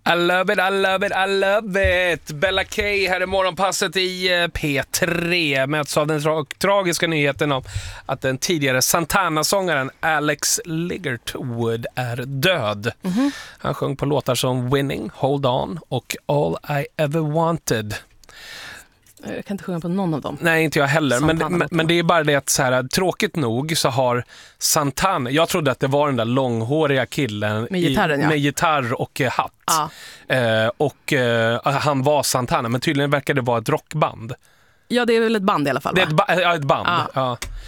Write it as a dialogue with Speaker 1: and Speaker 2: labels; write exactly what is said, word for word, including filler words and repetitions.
Speaker 1: I love it, I love it, I love it. Bella K här i morgonpasset i P tre möts av den tra- tragiska nyheten om att den tidigare Santana-sångaren Alex Ligertwood är död. Mm-hmm. Han sjöng på låtar som Winning, Hold On och All I Ever Wanted.
Speaker 2: Jag kan inte sjunga på någon av dem.
Speaker 1: Nej, inte jag heller. Men, men, men det är bara det att så här, tråkigt nog så har Santana, jag trodde att det var den där långhåriga killen
Speaker 2: med, gitarren,
Speaker 1: i,
Speaker 2: ja.
Speaker 1: med gitarr och eh, hatt.
Speaker 2: Ja.
Speaker 1: Eh, och eh, han var Santana, men tydligen verkar det vara ett rockband.
Speaker 2: Ja, det är väl ett band i alla fall, va?
Speaker 1: Det är ett, ba- ja, ett band.
Speaker 2: Ja.
Speaker 1: Ja.